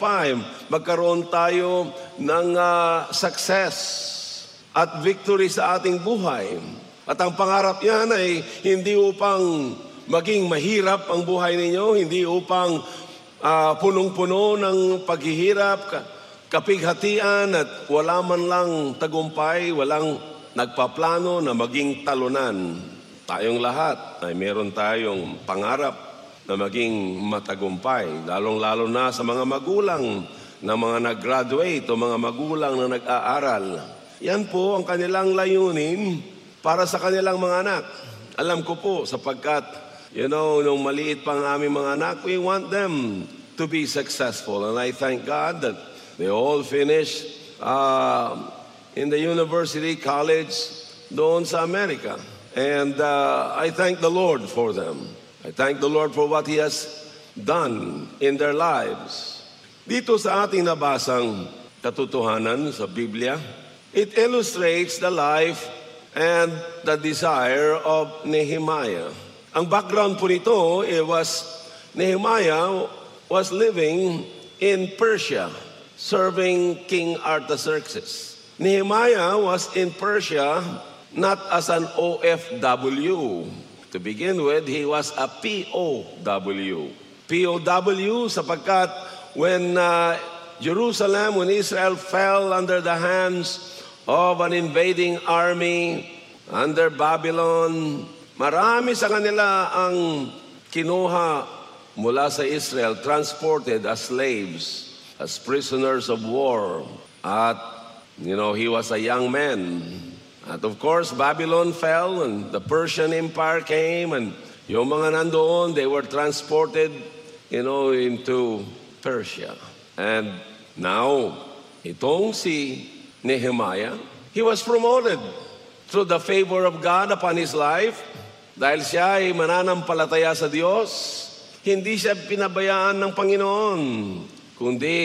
tagumpay, magkaroon tayo ng success at victory sa ating buhay. At ang pangarap niyan ay hindi upang maging mahirap ang buhay ninyo, hindi upang punong-puno ng paghihirap, kapighatian at wala man lang tagumpay, walang nagpaplano na maging talunan. Tayong lahat ay meron tayong pangarap na maging matagumpay, lalong-lalo na sa mga magulang na mga nag-graduate o mga magulang na nag-aaral. Yan po ang kanilang layunin para sa kanilang mga anak. Alam ko po sapagkat, nung maliit pa ang aming mga anak, we want them to be successful. And I thank God that they all finished in the university, college, doon sa Amerika. And I thank the Lord for them. I thank the Lord for what He has done in their lives. Dito sa ating nabasang katotohanan sa Biblia, it illustrates the life and the desire of Nehemiah. Ang background po nito, Nehemiah was living in Persia, serving King Artaxerxes. Nehemiah was in Persia not as an OFW. To begin with, he was a POW. POW sapagkat when when Israel fell under the hands of an invading army under Babylon, marami sa kanila ang kinuha mula sa Israel, transported as slaves, as prisoners of war. At, he was a young man. At of course, Babylon fell and the Persian Empire came and yung mga nandoon, they were transported, into Persia. And now, itong si Nehemiah, he was promoted through the favor of God upon his life. Dahil siya ay mananampalataya sa Diyos, hindi siya pinabayaan ng Panginoon, kundi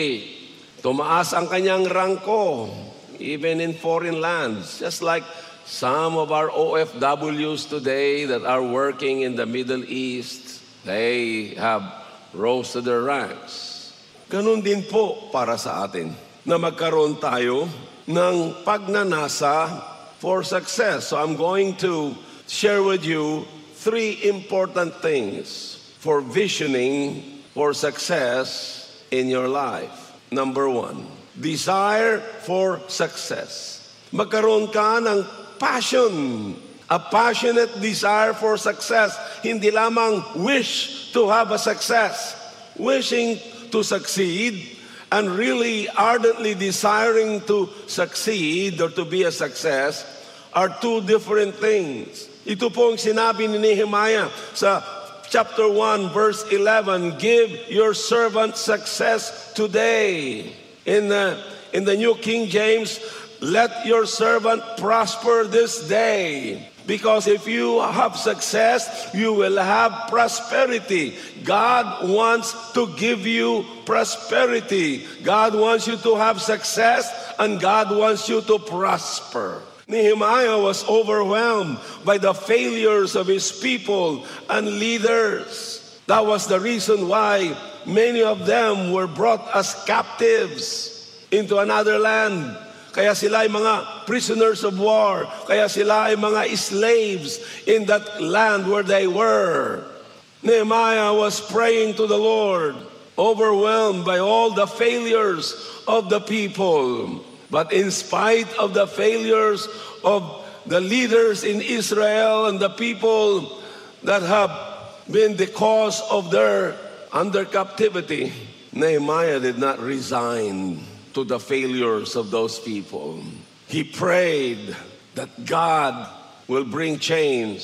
tumaas ang kanyang rangko, even in foreign lands. Just like some of our OFWs today that are working in the Middle East, they have rose to their ranks. Ganun din po para sa atin, na magkaroon tayo ng pagnanasa for success. So I'm going to share with you 3 important things for visioning for success in your life. Number 1, desire for success. Magkaroon ka ng passion, a passionate desire for success. Hindi lamang wish to have a success, wishing to succeed, and really ardently desiring to succeed or to be a success are 2 different things. Ito po ang sinabi ni Nehemiah sa chapter 1, verse 11, give your servant success today. In the New King James, let your servant prosper this day. Because if you have success, you will have prosperity. God wants to give you prosperity. God wants you to have success, and God wants you to prosper. Nehemiah was overwhelmed by the failures of his people and leaders. That was the reason why many of them were brought as captives into another land. Kaya sila ay mga prisoners of war. Kaya sila ay mga slaves in that land where they were. Nehemiah was praying to the Lord, overwhelmed by all the failures of the people. But in spite of the failures of the leaders in Israel and the people that have been the cause of their under captivity, Nehemiah did not resign to the failures of those people. He prayed that God will bring change.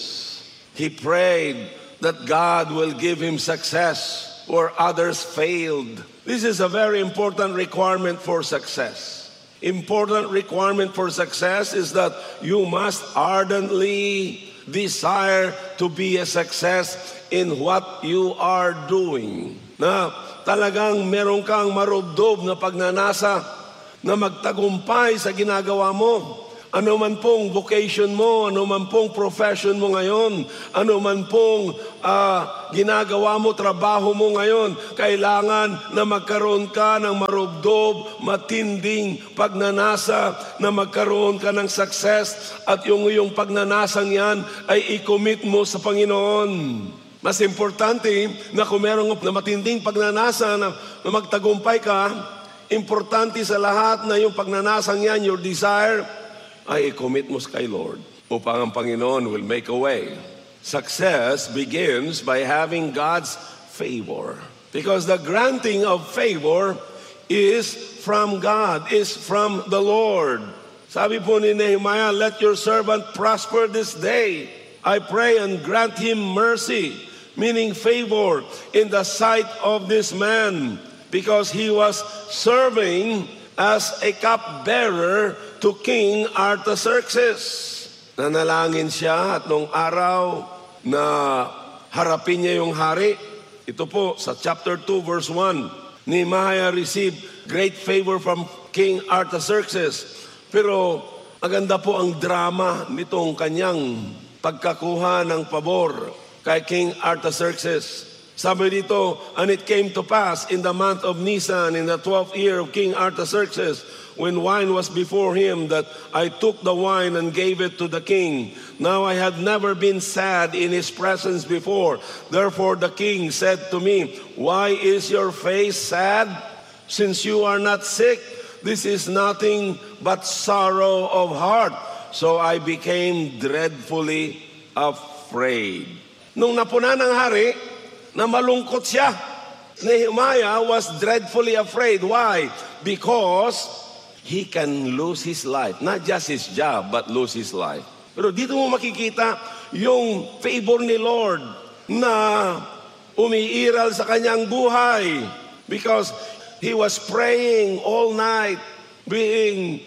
He prayed that God will give him success where others failed. This is a very important requirement for success. Important requirement for success is that you must ardently desire to be a success in what you are doing. Na talagang meron kang marubdob na pagnanasa na magtagumpay sa ginagawa mo. Ano man pong vocation mo, ano man pong profession mo ngayon, ano man pong ginagawa mo, trabaho mo ngayon, kailangan na magkaroon ka ng marubdob, matinding pagnanasa, na magkaroon ka ng success, at yung iyong pagnanasang yan ay i-commit mo sa Panginoon. Mas importante na kung meron na matinding pagnanasa na magtagumpay ka, importante sa lahat na yung pagnanasang yan, your desire, ay i-commit mo kay Lord upang ang Panginoon will make a way. Success begins by having God's favor. Because the granting of favor is from God, is from the Lord. Sabi po ni Nehemiah, let your servant prosper this day. I pray and grant him mercy, meaning favor in the sight of this man, because he was serving as a cupbearer to King Artaxerxes. Nanalangin siya at nung araw na harapin niya yung hari, ito po sa chapter 2 verse 1, Nehemiah received great favor from King Artaxerxes. Pero maganda po ang drama nitong kanyang pagkakuha ng pabor kay King Artaxerxes. Sabi dito, and it came to pass in the month of Nisan, in the 12th year of King Artaxerxes, when wine was before him, that I took the wine and gave it to the king. Now I had never been sad in his presence before. Therefore the king said to me, why is your face sad, since you are not sick? This is nothing but sorrow of heart. So I became dreadfully afraid. Nung napuna ng hari, na malungkot siya, Nehemiah was dreadfully afraid. Why? Because he can lose his life. Not just his job, but lose his life. Pero dito mo makikita yung favor ni Lord na umiiral sa kanyang buhay. Because he was praying all night, being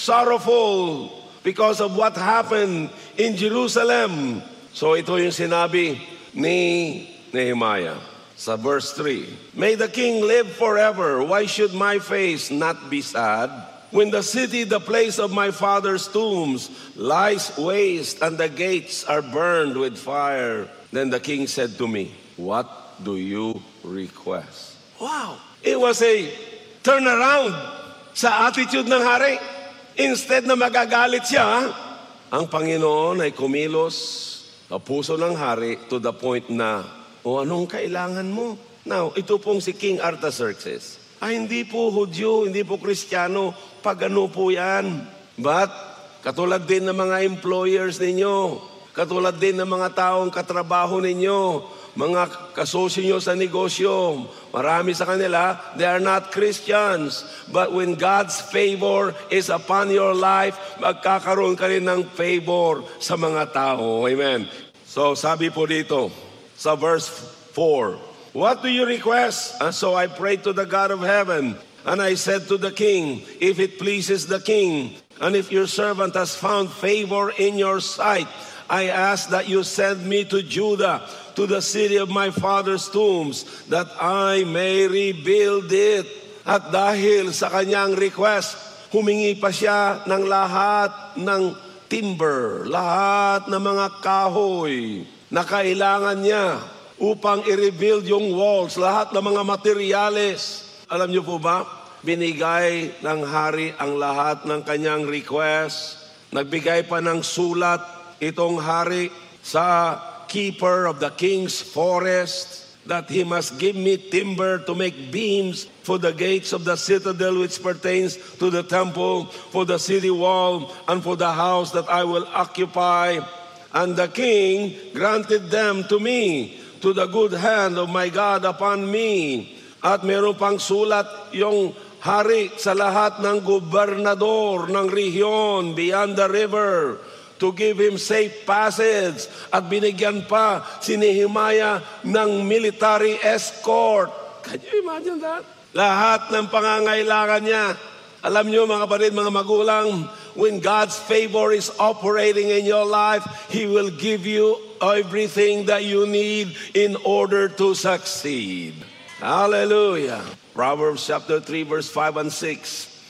sorrowful because of what happened in Jerusalem. So ito yung sinabi ni Nehemiah sa verse 3. May the king live forever. Why should my face not be sad? When the city, the place of my father's tombs, lies waste and the gates are burned with fire. Then the king said to me, what do you request? Wow! It was a turnaround sa attitude ng hari. Instead na magagalit siya, ang Panginoon ay kumilos sa puso ng hari to the point na, anong kailangan mo? Now, ito pong si King Artaxerxes. Hindi po Hudyo, hindi po Kristiyano, pagano po yan. But, katulad din ng mga employers ninyo, katulad din ng mga taong katrabaho ninyo, mga kasosyo nyo sa negosyo, marami sa kanila, they are not Christians. But when God's favor is upon your life, magkakaroon ka rin ng favor sa mga tao. Amen. So, sabi po dito, sa verse 4, what do you request? And so I prayed to the God of heaven, and I said to the king, if it pleases the king, and if your servant has found favor in your sight, I ask that you send me to Judah, to the city of my father's tombs, that I may rebuild it. At dahil sa kanyang request, humingi pa siya ng lahat ng timber, lahat ng mga kahoy na kailangan niya upang i-rebuild yung walls, lahat ng mga materyales. Alam niyo po ba, binigay ng hari ang lahat ng kanyang request. Nagbigay pa ng sulat itong hari sa keeper of the king's forest that he must give me timber to make beams for the gates of the citadel which pertains to the temple, for the city wall, and for the house that I will occupy. And the king granted them to me, to the good hand of my God upon me. At meron pang sulat yung hari sa lahat ng gobernador ng rehiyon beyond the river to give him safe passage. At binigyan pa si Nehemiah ng military escort. Can you imagine that? Lahat ng pangangailangan niya. Alam niyo mga kapatid, mga magulang, when God's favor is operating in your life, He will give you everything that you need in order to succeed. Hallelujah. Proverbs chapter 3 verse 5 and 6.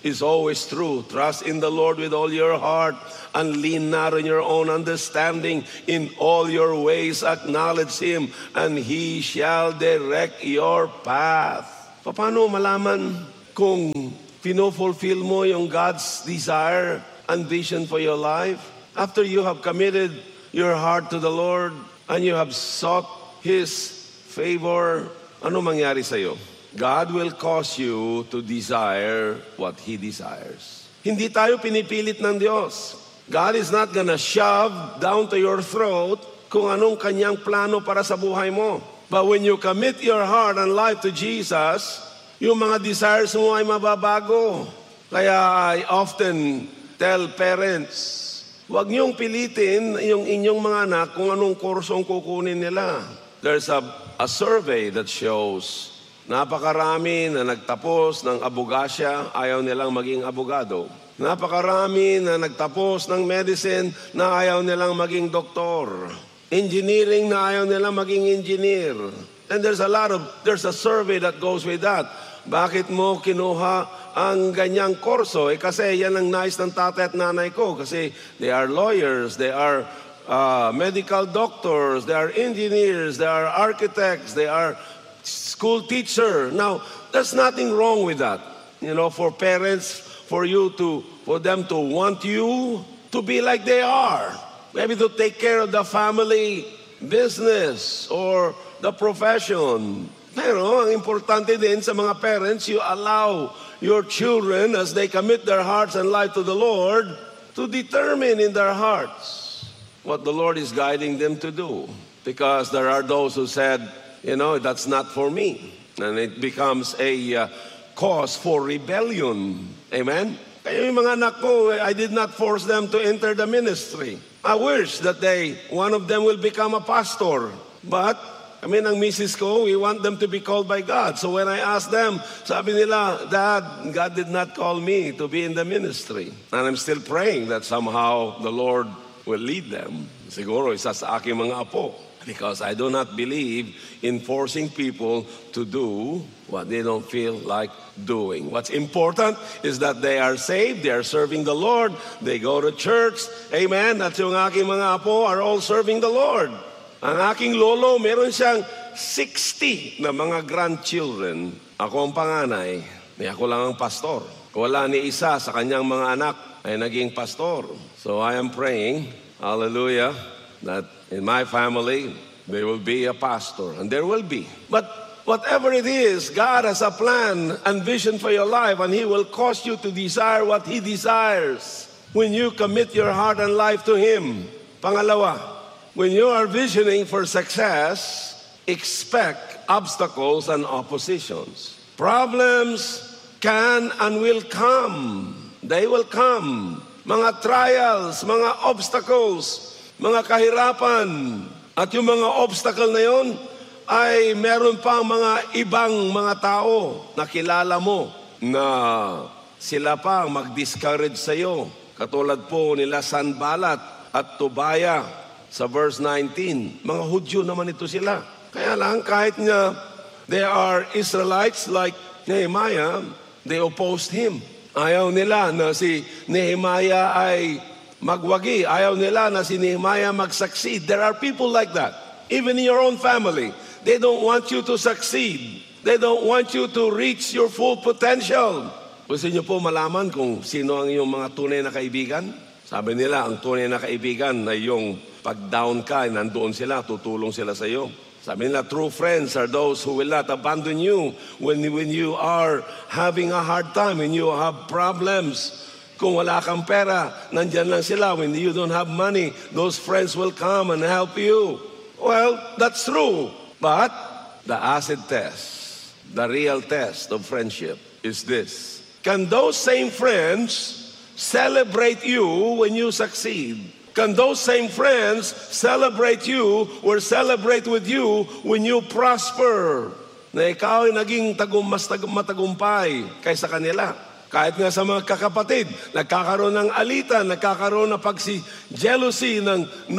is always true. Trust in the Lord with all your heart and lean not on your own understanding. In all your ways acknowledge Him and He shall direct your path. Paano malaman kung pinofulfill mo yung God's desire and vision for your life? After you have committed your heart to the Lord and you have sought His favor, ano mangyari sa'yo? God will cause you to desire what He desires. Hindi tayo pinipilit ng Diyos. God is not gonna shove down to your throat kung anong kanyang plano para sa buhay mo. But when you commit your heart and life to Jesus, yung mga desires mo ay mababago. Kaya I often tell parents, huwag niyong pilitin yung inyong mga anak kung anong kursong kukunin nila. There's a survey that shows napakarami na nagtapos ng abogasya, ayaw nilang maging abogado. Napakarami na nagtapos ng medicine na ayaw nilang maging doktor. Engineering na ayaw nilang maging engineer. And there's a survey that goes with that. Bakit mo kinuha ang ganyang kurso? Kasi yan ang nais ng tatay at nanay ko. Kasi they are lawyers, they are medical doctors, they are engineers, they are architects, they are school teacher. Now, there's nothing wrong with that. You know, for parents, for them to want you to be like they are. Maybe to take care of the family business or the profession. Pero ang importante din sa mga parents, you allow your children as they commit their hearts and life to the Lord to determine in their hearts what the Lord is guiding them to do. Because there are those who said, you know, that's not for me. And it becomes a cause for rebellion. Amen? Kaya yung mga anak ko, I did not force them to enter the ministry. I wish that one of them will become a pastor. But, ang misis ko, we want them to be called by God. So when I asked them, sabi nila, Dad, God did not call me to be in the ministry. And I'm still praying that somehow the Lord will lead them. Siguro, isa sa aking mga apo. Because I do not believe in forcing people to do what they don't feel like doing. What's important is that they are saved, they are serving the Lord, they go to church. Amen. At yung aking mga apo are all serving the Lord. Ang aking lolo, meron siyang 60 na mga grandchildren. Ako ang panganay, ako lang ang pastor. Wala ni isa sa kanyang mga anak ay naging pastor. So I am praying, hallelujah, that in my family, there will be a pastor. And there will be. But whatever it is, God has a plan and vision for your life, and He will cause you to desire what He desires when you commit your heart and life to Him. Pangalawa, when you are visioning for success, expect obstacles and oppositions. Problems can and will come. They will come. Mga trials, mga obstacles, mga kahirapan. At yung mga obstacle na yon ay meron pang mga ibang mga tao na kilala mo na sila pa mag-discourage sa iyo. Katulad po nila Sanballat at Tobia sa verse 19. Mga Hudyo naman ito sila. Kaya lang kahit nga they are Israelites like Nehemiah, they opposed him. Ayaw nila na si Nehemiah ay magwagi. Ayaw nila na si Nehemiah mag-succeed. There are people like that. Even in your own family. They don't want you to succeed. They don't want you to reach your full potential. Gusto niyo po malaman kung sino ang iyong mga tunay na kaibigan? Sabi nila, ang tunay na kaibigan ay yung pag down ka, nandoon sila, tutulong sila sa iyo. Sabi nila, true friends are those who will not abandon you when you are having a hard time, when you have problems. Kung wala kang pera, nandyan lang sila. When you don't have money, those friends will come and help you. Well, that's true. But the acid test, the real test of friendship is this. Can those same friends celebrate you when you succeed? Can those same friends celebrate you or celebrate with you when you prosper? Na ikaw ay naging matagumpay kaysa kanila. Kahit nga sa mga kakapatid, nagkakaroon ng alitan, nagkakaroon ng jealousy, ng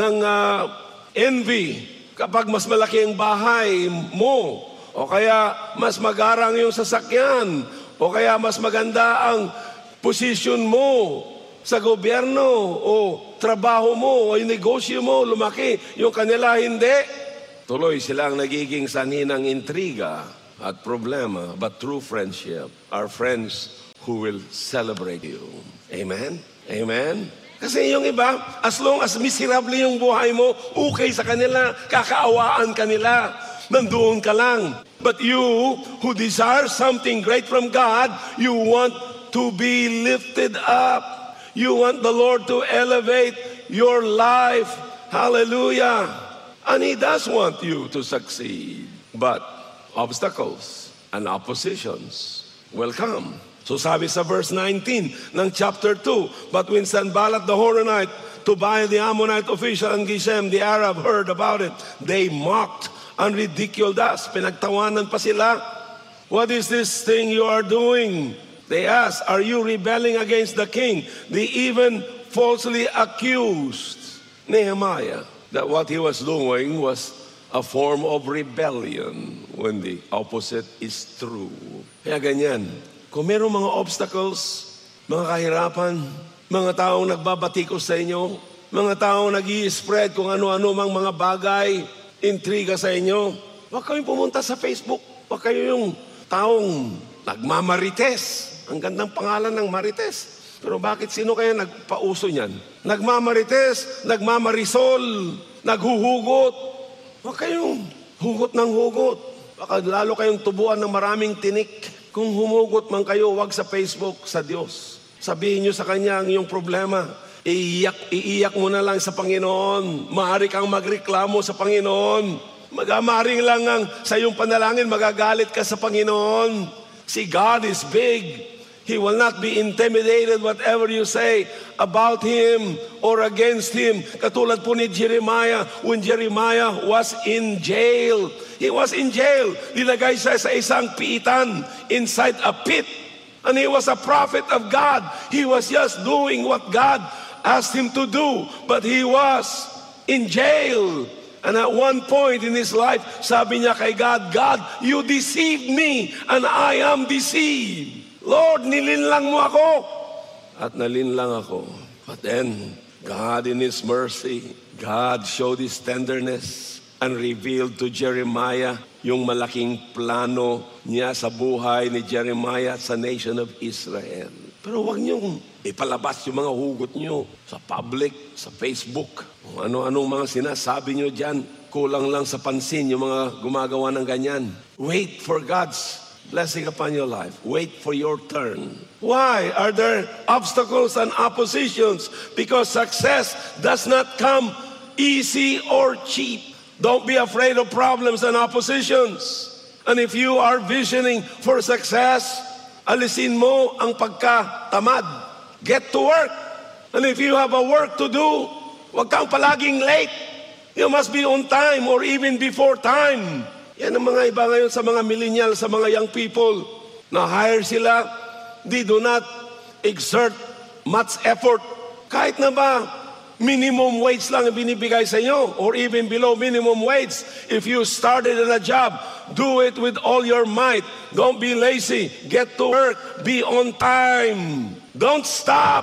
envy. Kapag mas malaki ang bahay mo, o kaya mas magarang yung sasakyan, o kaya mas maganda ang position mo sa gobyerno o trabaho mo o yung negosyo mo, lumaki. Yung kanila hindi. Tuloy silang nagiging sanhi ng intriga at problema. But true friendship are friends who will celebrate you. Amen? Amen? Kasi yung iba, as long as miserable yung buhay mo, okay sa kanila, kakaawaan kanila, nandoon ka lang. But you who desire something great from God, you want to be lifted up. You want the Lord to elevate your life. Hallelujah. And He does want you to succeed. But obstacles and oppositions will come. So sabi sa verse 19 ng chapter 2, but when Sanballat the Horonite, Tobiah the Ammonite official, and Geshem the Arab heard about it, they mocked and ridiculed us. Pinagtawanan pa sila. What is this thing you are doing? They asked, are you rebelling against the king? They even falsely accused Nehemiah that what he was doing was a form of rebellion when the opposite is true. Kaya ganyan. Kung mayroong mga obstacles, mga kahirapan, mga taong nagbabatikos sa inyo, mga taong nag-i-spread kung ano-ano mang mga bagay, intriga sa inyo, huwag kayong pumunta sa Facebook. Huwag kayo yung taong nagmamarites. Ang gandang pangalan ng marites. Pero bakit sino kaya nagpauso niyan? Nagmamarites, nagmamarisol, naghuhugot. Huwag kayong hugot ng hugot. Baka lalo kayong tubuan ng maraming tinik. Kung humugot man kayo, wag sa Facebook, sa Diyos. Sabihin nyo sa Kanya ang iyong problema. Iiyak mo na lang sa Panginoon. Maaari kang magreklamo sa Panginoon. Maring lang ang sa iyong panalangin, magagalit ka sa Panginoon. See, God is big. He will not be intimidated whatever you say about Him or against Him. Katulad po ni Jeremiah, when Jeremiah was in jail. He was in jail. Nilagay siya sa isang piitan inside a pit. And he was a prophet of God. He was just doing what God asked him to do. But he was in jail. And at one point in his life, sabi niya kay God, God, you deceived me and I am deceived. Lord, nilinlang mo ako. At nalinlang ako. But then, God in His mercy, God showed His tenderness and revealed to Jeremiah yung malaking plano niya sa buhay ni Jeremiah sa nation of Israel. Pero huwag niyong ipalabas yung mga hugot niyo sa public, sa Facebook. Kung ano-anong mga sinasabi niyo dyan, kulang lang sa pansin yung mga gumagawa ng ganyan. Wait for God's blessing upon your life. Wait for your turn. Why are there obstacles and oppositions? Because success does not come easy or cheap. Don't be afraid of problems and oppositions. And if you are visioning for success, alisin mo ang pagkatamad. Get to work. And if you have a work to do, huwag kang palaging late. You must be on time or even before time. Yan ang mga iba ngayon sa mga millennials, sa mga young people. Na-hire sila, they do not exert much effort. Kahit na ba, minimum wage lang ang binibigay sa inyo or even below minimum wage. If you started in a job, do it with all your might. Don't be lazy. Get to work. Be on time. Don't stop.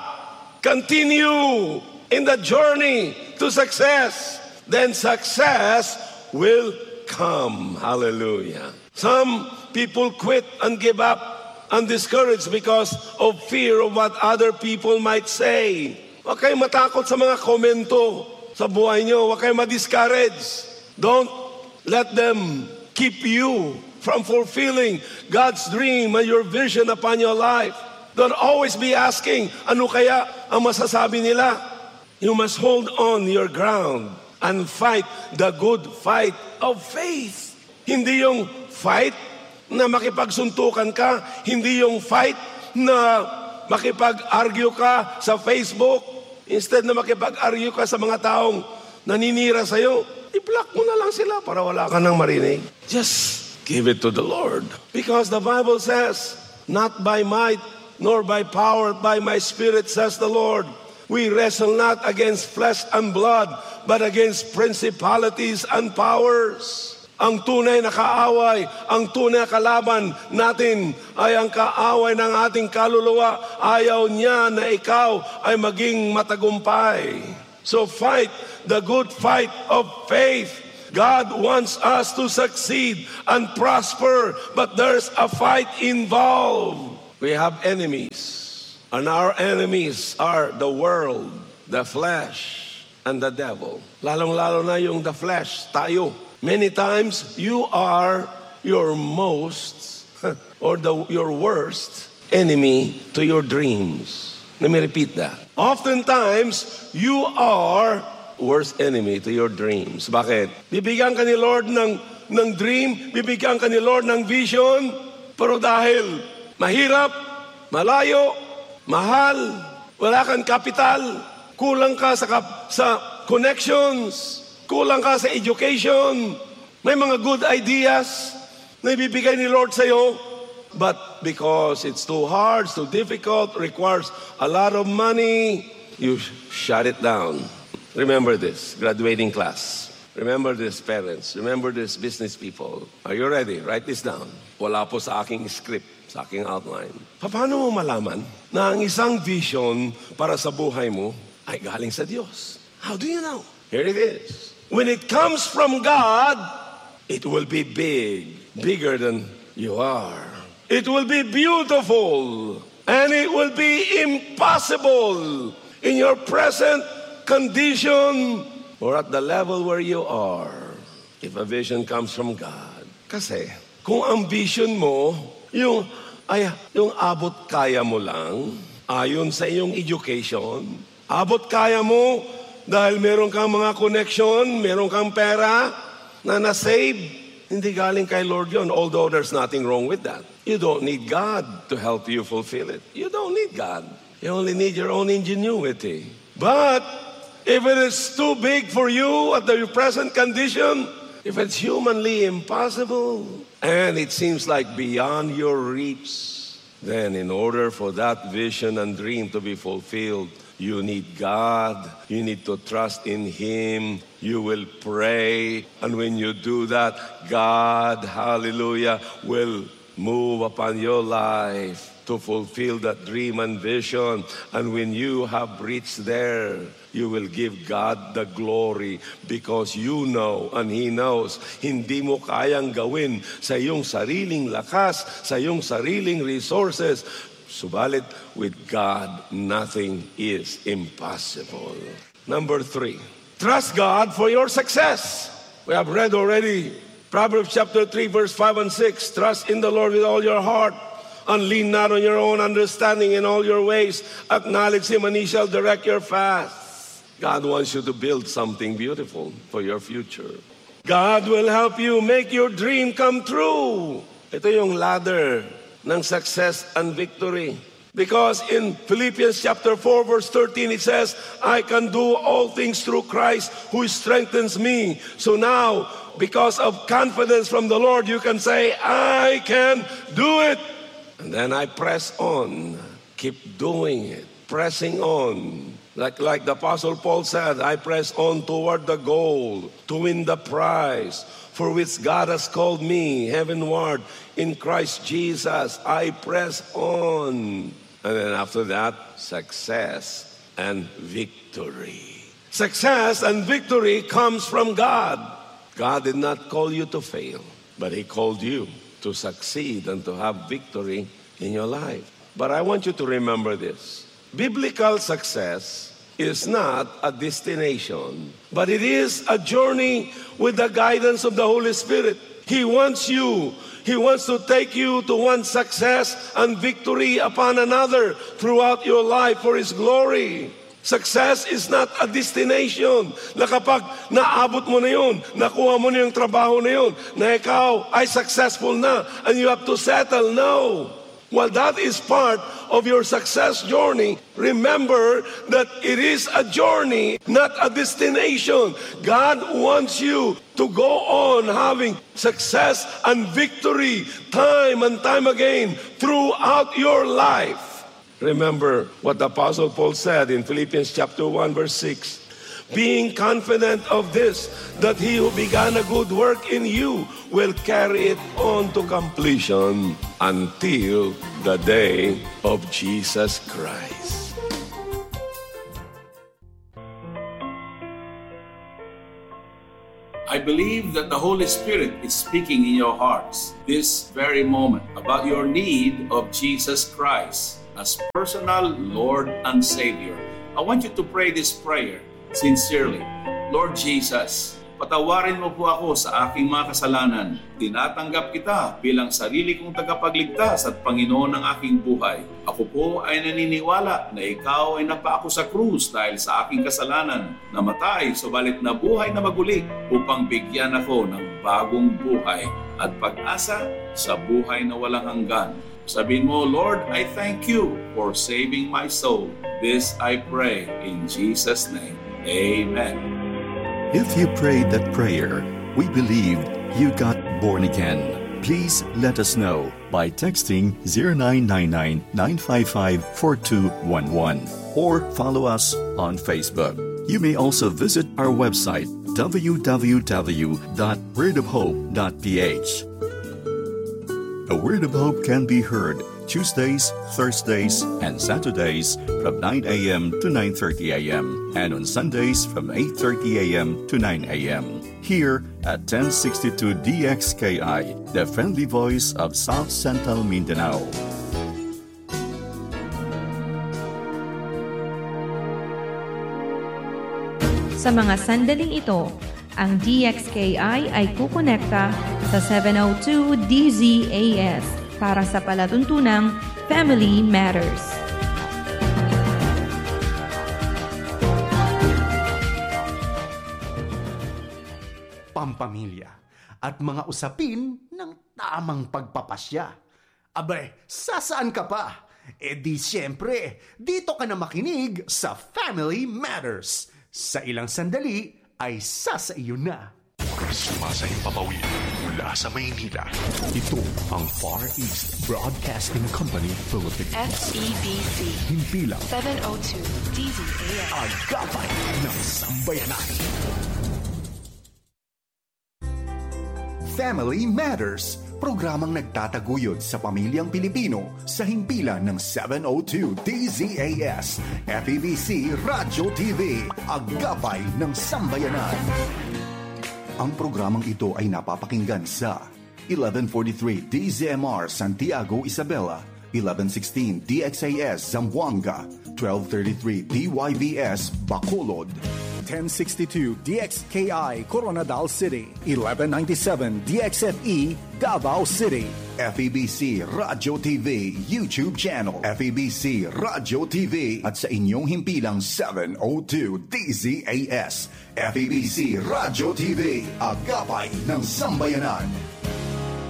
Continue in the journey to success. Then success will come. Hallelujah. Some people quit and give up and discouraged because of fear of what other people might say. Huwag kayong matakot sa mga komento sa buhay nyo. Huwag kayong ma-discourage. Don't let them keep you from fulfilling God's dream and your vision upon your life. Don't always be asking, ano kaya ang masasabi nila? You must hold on your ground and fight the good fight of faith. Hindi yung fight na makipagsuntukan ka, hindi yung fight na makipag-argue ka sa Facebook. Instead na makipag-argue ka sa mga taong naninira sa'yo, i-block mo na lang sila para wala ka nang marinig. Just give it to the Lord. Because the Bible says, not by might nor by power, by my Spirit, says the Lord. We wrestle not against flesh and blood, but against principalities and powers, Ang tunay na kaaway, ang tunay na kalaban natin ay ang kaaway ng ating kaluluwa. Ayaw niya na ikaw ay maging matagumpay. So fight the good fight of faith. God wants us to succeed and prosper, but there's a fight involved. We have enemies, and our enemies are the world, the flesh, and the devil. Lalong-lalo na yung the flesh, tayo. Many times, you are your most or your worst enemy to your dreams. Let me repeat that. Oftentimes, you are worst enemy to your dreams. Bakit? Bibigyan ka ni Lord ng dream, bibigyan ka ni Lord ng vision, pero dahil mahirap, malayo, mahal, wala kang kapital, kulang ka sa connections, kulang ka sa education, may mga good ideas na ibibigay ni Lord sa'yo, but because it's too hard, it's too difficult, requires a lot of money, you shut it down. Remember this, graduating class. Remember this, parents. Remember this, business people. Are you ready? Write this down. Wala po sa aking script, sa aking outline. Paano mo malaman na ang isang vision para sa buhay mo ay galing sa Diyos? How do you know? Here it is. When it comes from God, it will be big, bigger than you are. It will be beautiful, and it will be impossible in your present condition or at the level where you are if a vision comes from God. Kasi kung ang vision mo, yung abot kaya mo lang, ayon sa iyong education, abot kaya mo dahil meron kang mga connection, meron kang pera na na-save, hindi galing kay Lord yun, although there's nothing wrong with that. You don't need God to help you fulfill it. You don't need God. You only need your own ingenuity. But if it is too big for you at the present condition, if it's humanly impossible, and it seems like beyond your reach, then in order for that vision and dream to be fulfilled, you need God. You need to trust in Him. You will pray. And when you do that, God, hallelujah, will move upon your life to fulfill that dream and vision. And when you have reached there, you will give God the glory because you know and He knows hindi mo kayang gawin sa iyong sariling lakas, sa iyong sariling resources. Subalit, with God, nothing is impossible. Number 3, trust God for your success. We have read already Proverbs chapter 3, verse 5 and 6. Trust in the Lord with all your heart, and lean not on your own understanding. In all your ways, acknowledge Him, and He shall direct your path. God wants you to build something beautiful for your future. God will help you make your dream come true. Ito yung ladder ng success and victory. Because in Philippians chapter 4 verse 13 it says, I can do all things through Christ who strengthens me. So now, because of confidence from the Lord, you can say, I can do it. And then I press on. Keep doing it. Pressing on. Like the Apostle Paul said, I press on toward the goal to win the prize for which God has called me heavenward in Christ Jesus. I press on. And then after that, success and victory. Success and victory comes from God. God did not call you to fail, but He called you to succeed and to have victory in your life. But I want you to remember this. Biblical success is not a destination, but it is a journey with the guidance of the Holy Spirit. He wants to take you to one success and victory upon another throughout your life for His glory. Success is not a destination na kapag naabot mo na yun, nakuha mo na yung trabaho na yun, na ikaw ay successful na and you have to settle. No. While that is part of your success journey, remember that it is a journey, not a destination. God wants you to go on having success and victory time and time again throughout your life. Remember what the Apostle Paul said in Philippians chapter 1 verse 6. being confident of this, that he who began a good work in you will carry it on to completion until the day of Jesus Christ. I believe that the Holy Spirit is speaking in your hearts this very moment about your need of Jesus Christ as personal Lord and Savior. I want you to pray this prayer sincerely. Lord Jesus, patawarin mo po ako sa aking mga kasalanan. Tinatanggap kita bilang sarili kong tagapagligtas at Panginoon ng aking buhay. Ako po ay naniniwala na ikaw ay napaako sa krus dahil sa aking kasalanan, namatay subalit nabuhay na maguli upang bigyan ako ng bagong buhay at pag-asa sa buhay na walang hanggan. Sabihin mo, Lord, I thank you for saving my soul. This I pray in Jesus' name. Amen. If you prayed that prayer, we believe you got born again. Please let us know by texting 0999-955-4211 or follow us on Facebook. You may also visit our website www.wordofhope.ph. A Word of Hope can be heard Tuesdays, Thursdays, and Saturdays from 9 a.m. to 9:30 a.m. and on Sundays from 8:30 a.m. to 9 a.m. here at 1062 DXKI, the friendly voice of South Central Mindanao. Sa mga sandaling ito, ang DXKI ay kukonekta sa 702 DZAS para sa palatuntunang Family Matters. Pampamilya at mga usapin ng tamang pagpapasya. Abay, sasaan ka pa? E di siyempre, dito ka na makinig sa Family Matters. Sa ilang sandali ay sasaiyo na. Sumasayang papawid mula sa Maynila. Ito ang Far East Broadcasting Company Philippines. FEBC. Himpilang 702 DZAS. Agapay ng Sambayanan. Family Matters, programang nagtataguyod sa pamilyang Pilipino sa himpilan ng 702 DZAS, FEBC Radyo TV, Agapay ng Sambayanan. Ang programang ito ay napapakinggan sa 1143 DZMR Santiago, Isabela, 1116 DXAS Zamboanga, 1233 DYBS Bacolod, 1062 DXKI Coronadal City, 1197 DXFE Davao City, FEBC Radyo TV YouTube channel, FEBC Radyo TV at sa inyong himpilang 702 DZAS, FEBC Radyo TV, Agapay ng Sambayanan.